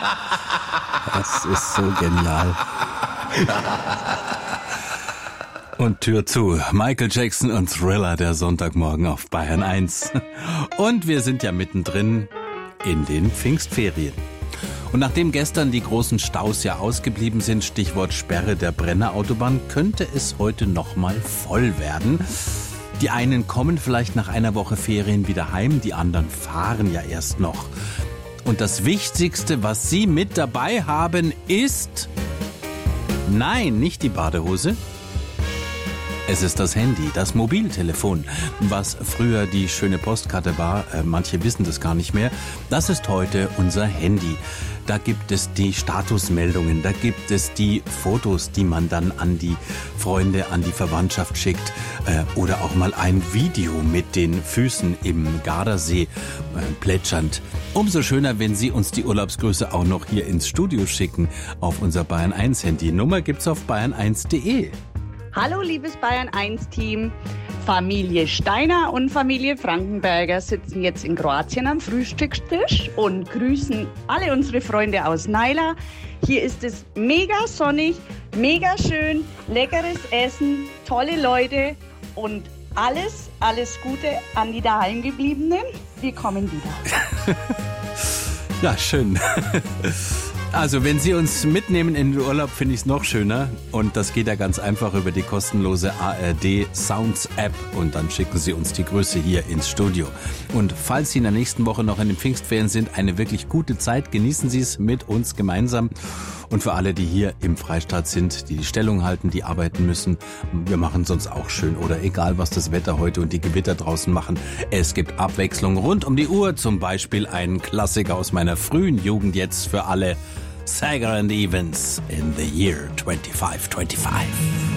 Das ist so genial. Und Tür zu. Michael Jackson und Thriller, der Sonntagmorgen auf Bayern 1. Und wir sind ja mittendrin in den Pfingstferien. Und nachdem gestern die großen Staus ja ausgeblieben sind, Stichwort Sperre der Brenner Autobahn, könnte es heute nochmal voll werden. Die einen kommen vielleicht nach einer Woche Ferien wieder heim, die anderen fahren ja erst noch. Und das Wichtigste, was Sie mit dabei haben, ist... Nein, nicht die Badehose. Es ist das Handy, das Mobiltelefon, was früher die schöne Postkarte war. Manche wissen das gar nicht mehr. Das ist heute unser Handy. Da gibt es die Statusmeldungen, da gibt es die Fotos, die man dann an die Freunde, an die Verwandtschaft schickt. Oder auch mal ein Video mit den Füßen im Gardasee plätschernd. Umso schöner, wenn Sie uns die Urlaubsgrüße auch noch hier ins Studio schicken auf unser Bayern 1 Handy. Nummer gibt's auf bayern1.de. Hallo liebes Bayern 1 Team. Familie Steiner und Familie Frankenberger sitzen jetzt in Kroatien am Frühstückstisch und grüßen alle unsere Freunde aus Naila. Hier ist es mega sonnig, mega schön, leckeres Essen, tolle Leute und alles Gute an die daheimgebliebenen. Wir kommen wieder. Ja, schön. Also, wenn Sie uns mitnehmen in den Urlaub, finde ich es noch schöner. Und das geht ja ganz einfach über die kostenlose ARD Sounds App. Und dann schicken Sie uns die Grüße hier ins Studio. Und falls Sie in der nächsten Woche noch in den Pfingstferien sind, eine wirklich gute Zeit. Genießen Sie es mit uns gemeinsam. Und für alle, die hier im Freistaat sind, die Stellung halten, die arbeiten müssen, wir machen es uns auch schön. Oder egal, was das Wetter heute und die Gewitter draußen machen. Es gibt Abwechslung rund um die Uhr. Zum Beispiel ein Klassiker aus meiner frühen Jugend jetzt für alle. Sager and Evans in the year 2525.